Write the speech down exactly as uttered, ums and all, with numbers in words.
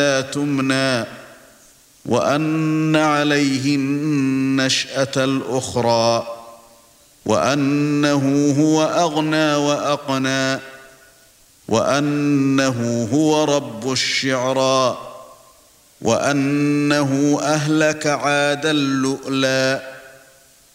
لا تمنى وأن عليه النشأة الأخرى وأنه هو أغنى وأقنى وأنه هو رب الشعرى وأنه أهلك عادا اللؤلؤ